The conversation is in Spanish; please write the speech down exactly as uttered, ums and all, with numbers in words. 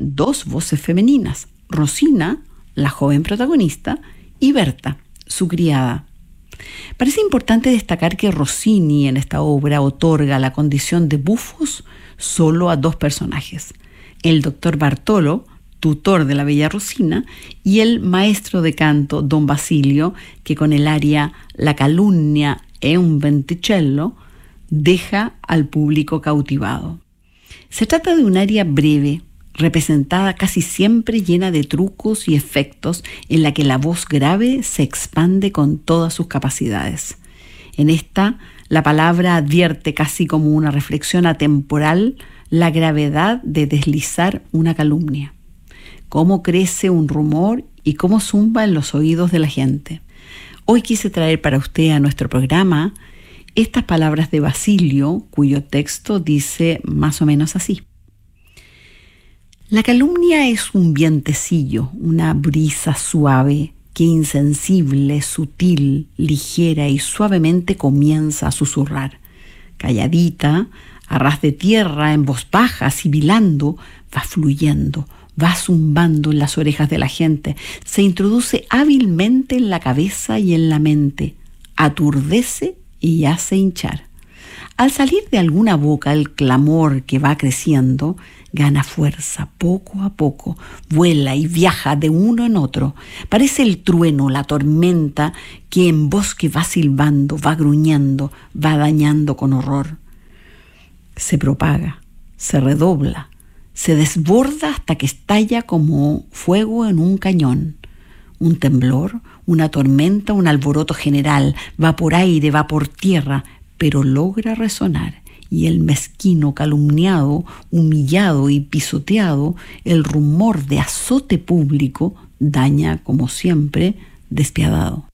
dos voces femeninas, Rosina, la joven protagonista, y Berta, su criada. Parece importante destacar que Rossini en esta obra otorga la condición de bufos solo a dos personajes: el doctor Bartolo, tutor de la bella Rosina, y el maestro de canto, don Basilio, que con el aria La calunnia è un venticello deja al público cautivado. Se trata de un aria breve, representada casi siempre llena de trucos y efectos, en la que la voz grave se expande con todas sus capacidades. En esta, la palabra advierte casi como una reflexión atemporal la gravedad de deslizar una calumnia, cómo crece un rumor y cómo zumba en los oídos de la gente. Hoy quise traer para usted a nuestro programa estas palabras de Basilio, cuyo texto dice más o menos así. La calumnia es un vientecillo, una brisa suave que insensible, sutil, ligera y suavemente comienza a susurrar. Calladita, a ras de tierra, en voz baja, sibilando, va fluyendo, va zumbando en las orejas de la gente, se introduce hábilmente en la cabeza y en la mente, aturdece y hace hinchar. Al salir de alguna boca el clamor que va creciendo, gana fuerza poco a poco, vuela y viaja de uno en otro. Parece el trueno, la tormenta que en bosque va silbando, va gruñendo, va dañando con horror. Se propaga, se redobla, se desborda hasta que estalla como fuego en un cañón. Un temblor, una tormenta, un alboroto general, va por aire, va por tierra, pero logra resonar, y el mezquino calumniado, humillado y pisoteado, el rumor de azote público, daña, como siempre, despiadado.